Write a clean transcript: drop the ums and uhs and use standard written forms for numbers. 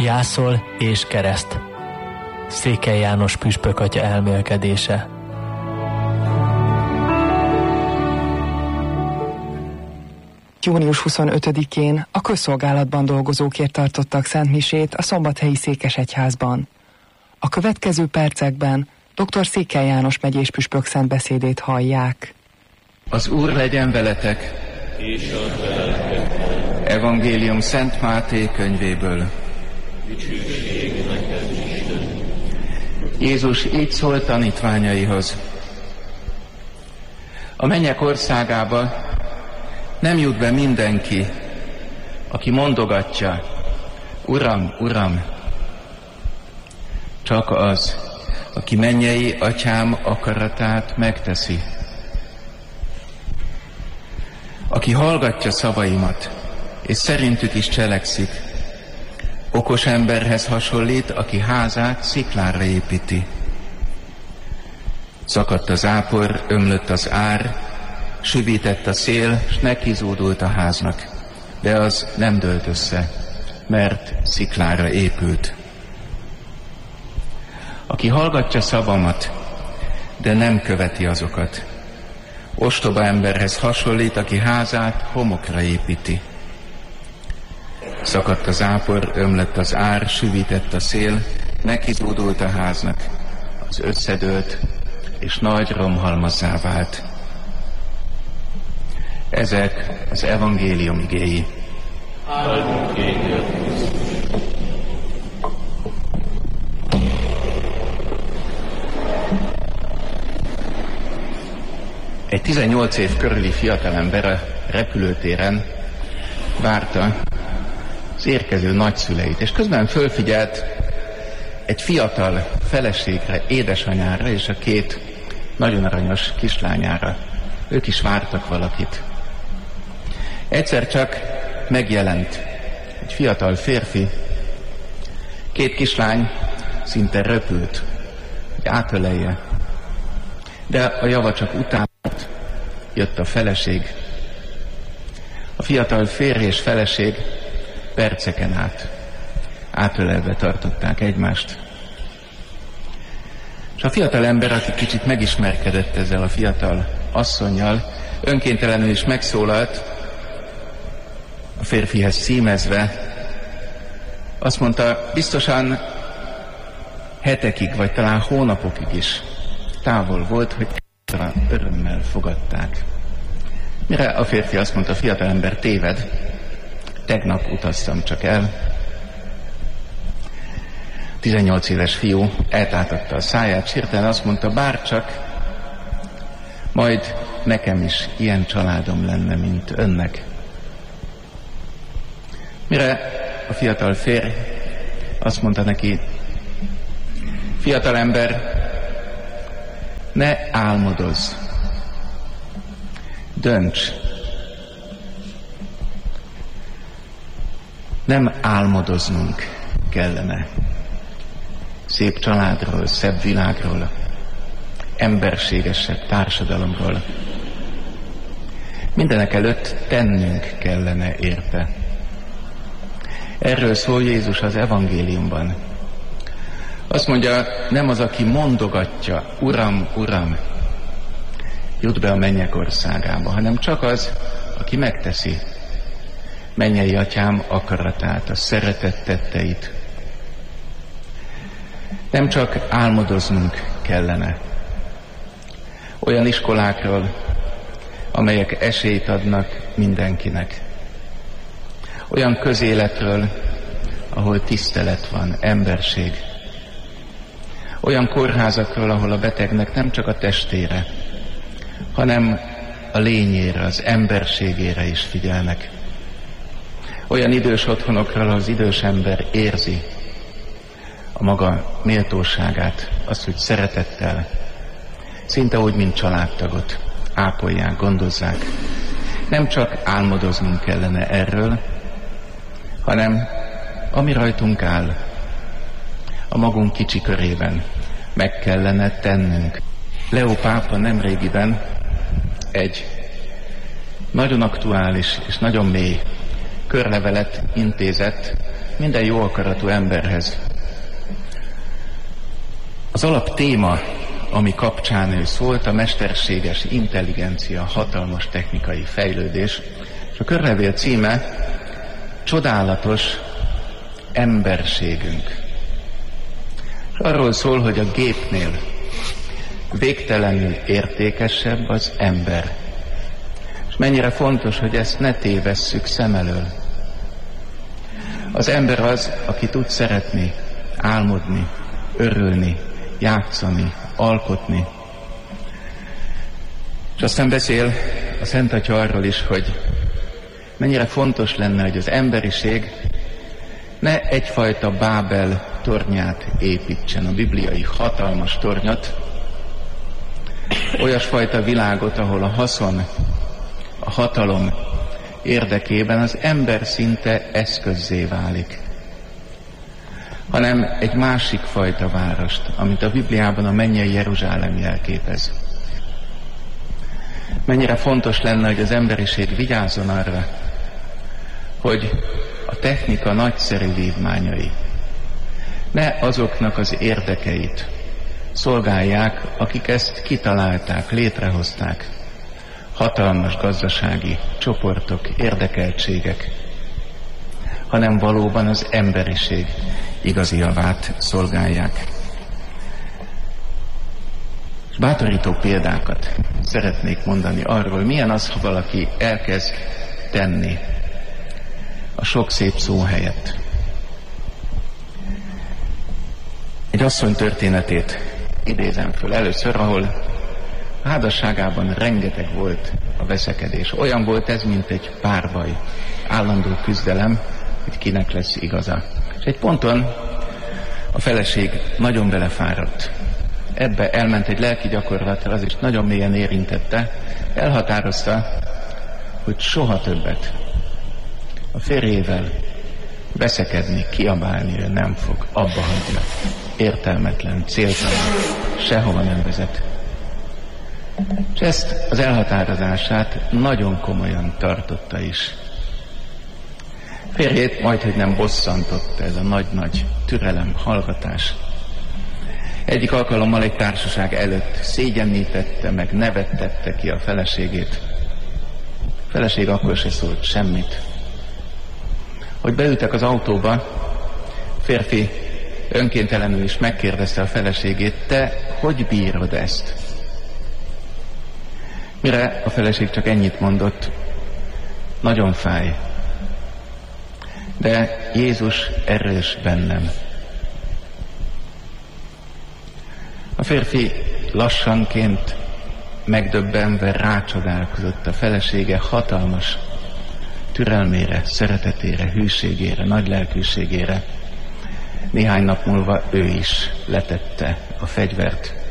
Jászol és kereszt. Székely János püspök atya elmélkedése. Június 25-én a közszolgálatban dolgozókért tartottak szentmisét a szombathelyi székesegyházban. A következő percekben dr. Székely János megyés püspök szentbeszédét hallják. Az Úr legyen veletek! És az veletek! Evangélium Szent Máté könyvéből. Dicsőség neked, Isten! Jézus így szólt tanítványaihoz. A mennyek országába nem jut be mindenki, aki mondogatja, Uram, Uram, csak az, aki mennyei atyám akaratát megteszi. Aki hallgatja szavaimat, és szerintük is cselekszik, okos emberhez hasonlít, aki házát sziklára építi. Szakadt az zápor, ömlött az ár, süvített a szél, s nekizúdult a háznak, de az nem dőlt össze, mert sziklára épült. Aki hallgatja szavamat, de nem követi azokat, ostoba emberhez hasonlít, aki házát homokra építi. Szakadt a zápor, ömlött az ár, süvített a szél, nekizúdult a háznak, az összedőlt, és nagy romhalmazzá vált. Ezek az evangélium igéi. Áldunk téged, Krisztus! Egy 18 év körüli fiatalember a repülőtéren várta az érkező nagyszüleit, és közben fölfigyelt egy fiatal feleségre, édesanyára és a két nagyon aranyos kislányára. Ők is vártak valakit. Egyszer csak megjelent egy fiatal férfi, két kislány szinte röpült, hogy átölelje, de a java csak utána jött a feleség. A fiatal férj és feleség perceken át átölelve tartották egymást. És a fiatal ember, aki kicsit megismerkedett ezzel a fiatal asszonnyal, önkéntelenül is megszólalt, a férfihez címezve, azt mondta, biztosan hetekig, vagy talán hónapokig is távol volt, hogy örömmel fogadták. Mire a férfi azt mondta, a fiatalember téved, tegnap utaztam csak el. 18 éves fiú eltátotta a száját, hirtelen azt mondta, bárcsak majd nekem is ilyen családom lenne, mint önnek. Mire a fiatal férj azt mondta neki, fiatalember, ne álmodozz, dönts. Nem álmodoznunk kellene szép családról, szebb világról, emberségesebb társadalomról. Mindenek előtt tennünk kellene érte. Erről szól Jézus az evangéliumban. Azt mondja, nem az, aki mondogatja, Uram, Uram, jut be a mennyek országába, hanem csak az, aki megteszi mennyei atyám akaratát, a szeretett tetteit. Nem csak álmodoznunk kellene olyan iskolákról, amelyek esélyt adnak mindenkinek. Olyan közéletről, ahol tisztelet van, emberség. Olyan kórházakról, ahol a betegnek nem csak a testére, hanem a lényére, az emberségére is figyelnek. Olyan idős otthonokról, ahol az idős ember érzi a maga méltóságát, azt, hogy szeretettel, szinte úgy, mint családtagot ápolják, gondozzák. Nem csak álmodoznunk kellene erről, hanem ami rajtunk áll, a magunk kicsi körében meg kellene tennünk. Leó pápa nemrégiben egy nagyon aktuális és nagyon mély körlevelet intézett minden jó akaratú emberhez. Az alap téma, ami kapcsán ő szólt, a mesterséges intelligencia, hatalmas technikai fejlődés, és a körlevél címe Csodálatos emberségünk. És arról szól, hogy a gépnél végtelenül értékesebb az ember. És mennyire fontos, hogy ezt ne tévesszük szem elől. Az ember az, aki tud szeretni, álmodni, örülni, játszani, alkotni. És aztán beszél a Szent Atya arról is, hogy mennyire fontos lenne, hogy az emberiség ne egyfajta Bábel tornyát építsen, a bibliai hatalmas tornyot, olyasfajta világot, ahol a haszon, a hatalom érdekében az ember szinte eszközzé válik, hanem egy másik fajta várost, amit a Bibliában a mennyei Jeruzsálem jelképez. Mennyire fontos lenne, hogy az emberiség vigyázzon arra, hogy a technika nagyszerű vívmányai ne azoknak az érdekeit szolgálják, akik ezt kitalálták, létrehozták. Hatalmas gazdasági csoportok, érdekeltségek, hanem valóban az emberiség igazi javát szolgálják. És bátorító példákat szeretnék mondani arról, milyen az, ha valaki elkezd tenni a sok szép szó helyett. Egy asszony történetét idézem föl először, ahol a házasságában rengeteg volt a veszekedés. Olyan volt ez, mint egy párbaj, állandó küzdelem, hogy kinek lesz igaza. És egy ponton a feleség nagyon belefáradt. Ebbe elment egy lelki gyakorlatra, az is nagyon mélyen érintette. Elhatározta, hogy soha többet a férjével veszekedni, kiabálni ő nem fog, abba hagyja. Értelmetlen, céltalan, sehova nem vezet. És ezt az elhatározását nagyon komolyan tartotta is. Férjét majdhogy nem bosszantotta ez a nagy-nagy türelem, hallgatás. Egyik alkalommal egy társaság előtt szégyenítette, meg nevettette ki a feleségét. A feleség akkor se szólt semmit. Hogy beültek az autóba, a férfi önkéntelenül is megkérdezte a feleségét, te hogy bírod ezt? Mire a feleség csak ennyit mondott, nagyon fáj, de Jézus erős bennem. A férfi lassanként, megdöbbenve rácsodálkozott a felesége hatalmas türelmére, szeretetére, hűségére, nagy lelkűségére. Néhány nap múlva ő is letette a fegyvert,